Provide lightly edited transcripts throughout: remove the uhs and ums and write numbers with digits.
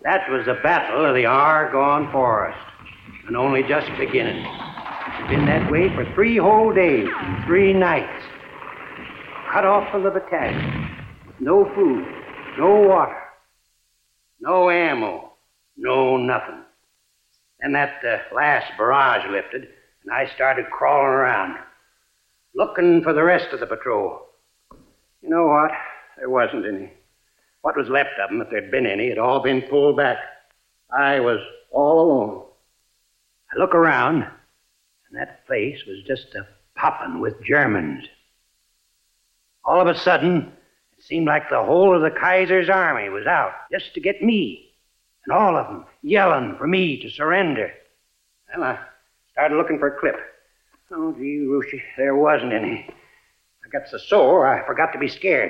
That was the Battle of the Argonne Forest, and only just beginning. It's been that way for 3 whole days and 3 nights. Cut off from the battalion, with no food, no water, no ammo, no nothing. Then that last barrage lifted, and I started crawling around, looking for the rest of the patrol. You know what? There wasn't any. What was left of them, if there'd been any, had all been pulled back. I was all alone. I look around, and that place was just a-poppin' with Germans. All of a sudden, it seemed like the whole of the Kaiser's army was out just to get me, and all of them yelling for me to surrender. Well, I started looking for a clip. Oh, gee, Rushy, there wasn't any. I got so sore, I forgot to be scared.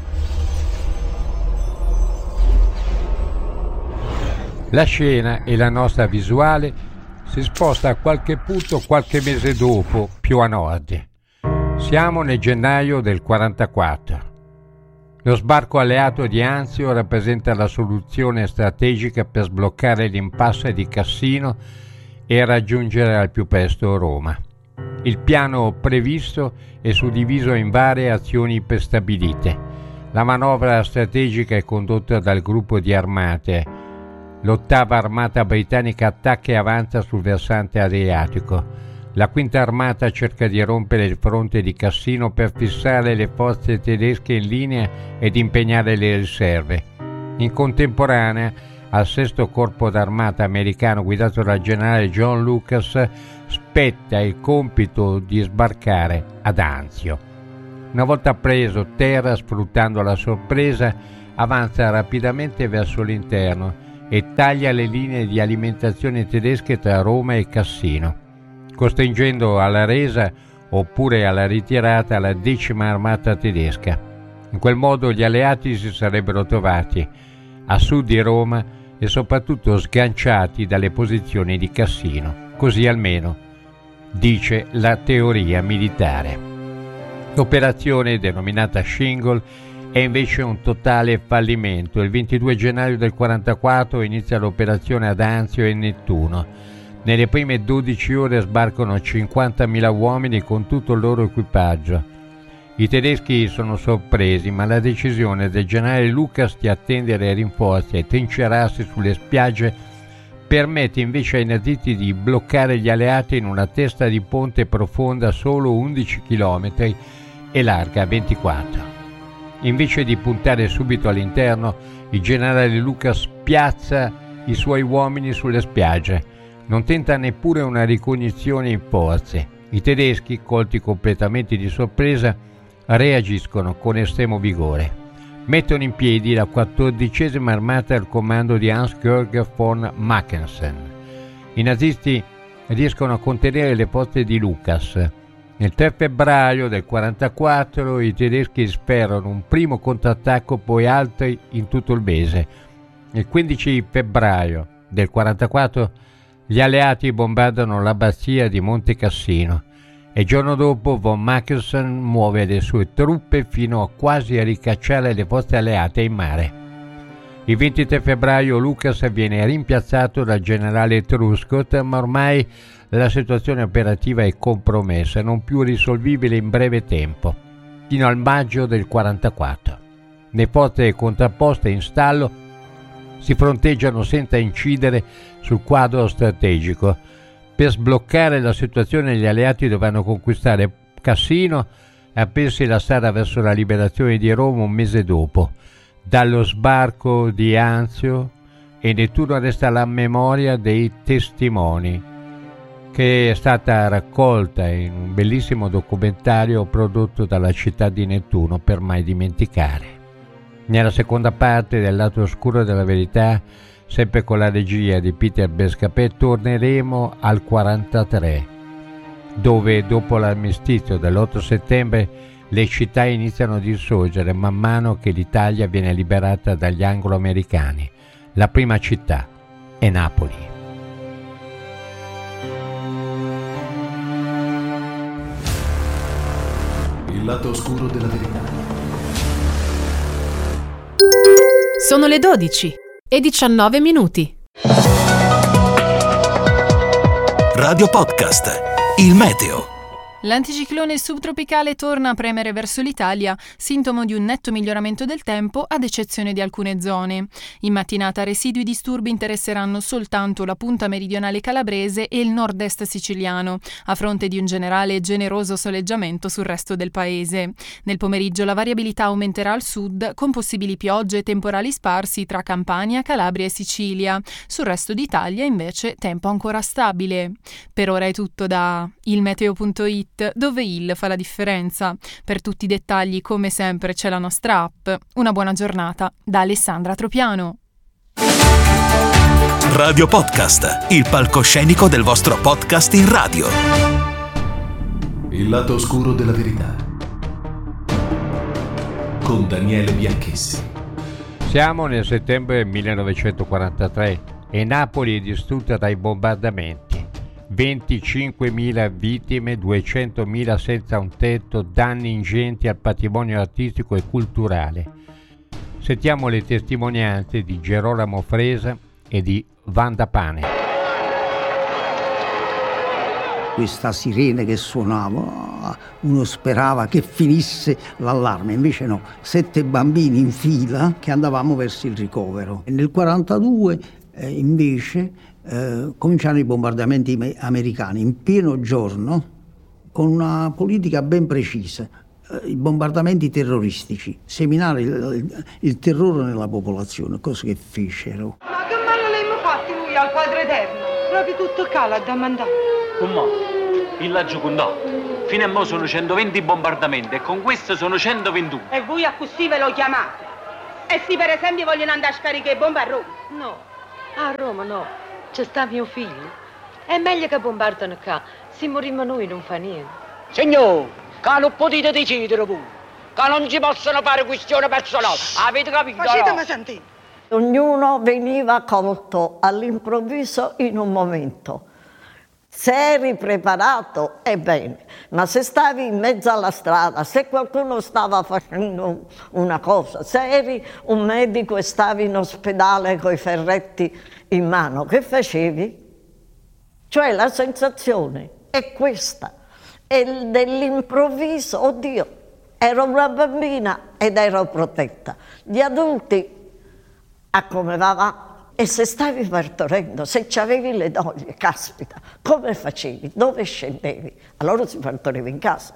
La scena e la nostra visuale si sposta a qualche punto qualche mese dopo, più a nord. Siamo nel gennaio del 44. Lo sbarco alleato di Anzio rappresenta la soluzione strategica per sbloccare l'impasse di Cassino e raggiungere al più presto Roma. Il piano previsto è suddiviso in varie azioni prestabilite. La manovra strategica è condotta dal gruppo di armate. L'8ª armata britannica attacca e avanza sul versante adriatico. La 5ª armata cerca di rompere il fronte di Cassino per fissare le forze tedesche in linea ed impegnare le riserve. In contemporanea, al 6º corpo d'armata americano guidato dal generale John Lucas spetta il compito di sbarcare ad Anzio. Una volta preso terra, sfruttando la sorpresa, avanza rapidamente verso l'interno e taglia le linee di alimentazione tedesche tra Roma e Cassino, costringendo alla resa oppure alla ritirata la 10ª armata tedesca. In quel modo gli alleati si sarebbero trovati a sud di Roma e soprattutto sganciati dalle posizioni di Cassino. Così almeno dice la teoria militare. L'operazione, denominata Shingle, è invece un totale fallimento. Il 22 gennaio del 44 inizia l'operazione ad Anzio e Nettuno. Nelle prime 12 ore sbarcano 50.000 uomini con tutto il loro equipaggio. I tedeschi sono sorpresi, ma la decisione del generale Lucas di attendere rinforzi e trincerarsi sulle spiagge permette invece ai nazisti di bloccare gli alleati in una testa di ponte profonda solo 11 km e larga 24. Invece di puntare subito all'interno, il generale Lucas piazza i suoi uomini sulle spiagge. Non tenta neppure una ricognizione in forze. I tedeschi, colti completamente di sorpresa, reagiscono con estremo vigore. Mettono in piedi la 14ª armata al comando di Hans-Georg von Mackensen. I nazisti riescono a contenere le forze di Lucas. Nel 3 febbraio del 44 i tedeschi sferrano un primo contrattacco, poi altri in tutto il mese. Il 15 febbraio del 44 gli alleati bombardano l'abbazia di Monte Cassino e il giorno dopo von Mackensen muove le sue truppe fino a quasi a ricacciare le forze alleate in mare. Il 23 febbraio Lucas viene rimpiazzato dal generale Truscott, ma ormai la situazione operativa è compromessa, non più risolvibile in breve tempo, fino al maggio del 44. Le forze contrapposte in stallo si fronteggiano senza incidere sul quadro strategico. Per sbloccare la situazione gli alleati dovranno conquistare Cassino e aprirsi la strada verso la liberazione di Roma un mese dopo. Dallo sbarco di Anzio e Nettuno resta la memoria dei testimoni, che è stata raccolta in un bellissimo documentario prodotto dalla città di Nettuno per mai dimenticare. Nella seconda parte del lato oscuro della verità, sempre con la regia di Peter Bescapè, torneremo al 43, dove dopo l'armistizio dell'8 settembre le città iniziano ad insorgere man mano che l'Italia viene liberata dagli anglo-americani. La prima città è Napoli. Il lato oscuro della verità. Sono le 12. 11:19. Radio Podcast, il meteo. L'anticiclone subtropicale torna a premere verso l'Italia, sintomo di un netto miglioramento del tempo ad eccezione di alcune zone. In mattinata residui disturbi interesseranno soltanto la punta meridionale calabrese e il nord-est siciliano, a fronte di un generale e generoso soleggiamento sul resto del paese. Nel pomeriggio la variabilità aumenterà al sud, con possibili piogge e temporali sparsi tra Campania, Calabria e Sicilia. Sul resto d'Italia invece tempo ancora stabile. Per ora è tutto da ilmeteo.it, dove il fa la differenza. Per tutti i dettagli, come sempre, c'è la nostra app. Una buona giornata da Alessandra Tropiano. Radio Podcast, il palcoscenico del vostro podcast in radio. Il lato oscuro della verità. Con Daniele Bianchessi. Siamo nel settembre 1943 e Napoli è distrutta dai bombardamenti. 25.000 vittime, 200.000 senza un tetto, danni ingenti al patrimonio artistico e culturale. Sentiamo le testimonianze di Gerolamo Fresa e di Vanda Pane. Questa sirena che suonava, uno sperava che finisse l'allarme, invece no, 7 bambini in fila che andavamo verso il ricovero. Nel 1942 invece cominciarono i bombardamenti americani in pieno giorno, con una politica ben precisa, i bombardamenti terroristici, seminare il terrore nella popolazione, cosa che fecero. Ma che male l'abbiamo fatto lui al Padre Eterno? Proprio tutto cala da mandare. Come? Il laggiù con no. Fino a mo' sono 120 bombardamenti e con questo sono 121. E voi a così ve lo chiamate? E se per esempio vogliono andare a scaricare bombe a Roma? No, a Roma no. C'è sta mio figlio. È meglio che bombardano qua. Se morimmo noi non fa niente. Signor, che non potete decidere voi. Che non ci possono fare questioni personali. Avete capito? Facetemi sentire. Ognuno veniva colto all'improvviso in un momento. Se eri preparato, è bene, ma se stavi in mezzo alla strada, se qualcuno stava facendo una cosa, se eri un medico e stavi in ospedale coi ferretti in mano, che facevi? Cioè la sensazione è questa, è dell'improvviso, oddio, ero una bambina ed ero protetta. Gli adulti, a come va? E se stavi partorendo, se c'avevi le doglie, caspita, come facevi? Dove scendevi? Allora si partoriva in casa,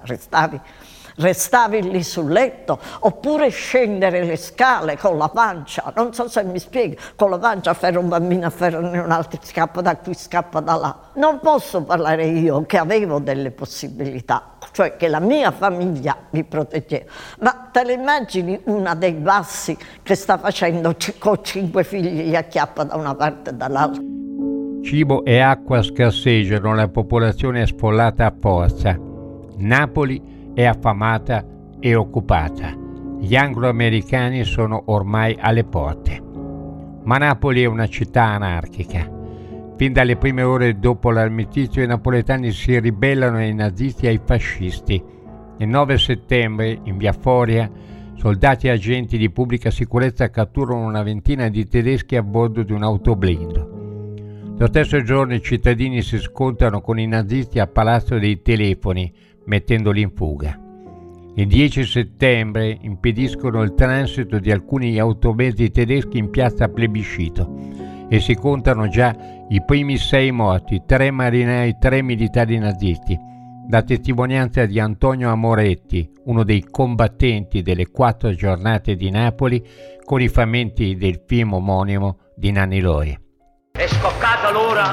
restavi lì sul letto, oppure scendere le scale con la pancia, non so se mi spieghi, con la pancia a fare un bambino, a fare un altro, scappa da qui, scappa da là. Non posso parlare io che avevo delle possibilità, cioè che la mia famiglia mi proteggeva, ma te le immagini una dei bassi che sta facendo con 5 figli, gli acchiappa da una parte e dall'altra. Cibo e acqua scarseggiano, la popolazione è sfollata a forza. Napoli è affamata e occupata. Gli anglo-americani sono ormai alle porte. Ma Napoli è una città anarchica. Fin dalle prime ore dopo l'armistizio i napoletani si ribellano ai nazisti e ai fascisti. Il 9 settembre, in via Foria, soldati e agenti di pubblica sicurezza catturano una ventina di tedeschi a bordo di un autoblindo. Lo stesso giorno i cittadini si scontrano con i nazisti a Palazzo dei Telefoni, mettendoli in fuga. Il 10 settembre impediscono il transito di alcuni automezzi tedeschi in piazza Plebiscito e si contano già i primi 6 morti, 3 marinai, 3 militari nazisti. La testimonianza di Antonio Amoretti, uno dei combattenti delle 4 giornate di Napoli, con i frammenti del film omonimo di Nanni Lori. È scoccata l'ora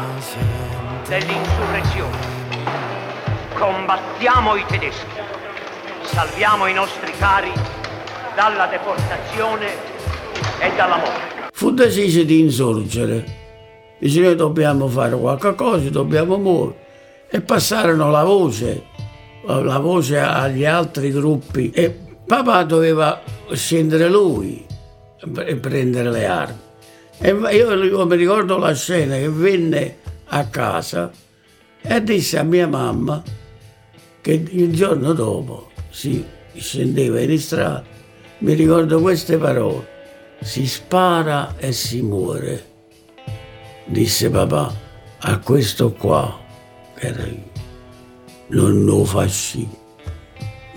dell'insurrezione. Combattiamo i tedeschi, salviamo i nostri cari dalla deportazione e dalla morte. Fu deciso di insorgere, dice noi dobbiamo fare qualche cosa, dobbiamo muovere, e passarono la voce agli altri gruppi e papà doveva scendere lui e prendere le armi. E io mi ricordo la scena che venne a casa e disse a mia mamma che il giorno dopo si scendeva in strada. Mi ricordo queste parole: si spara e si muore. Disse papà a questo qua, che era io, non lo facci.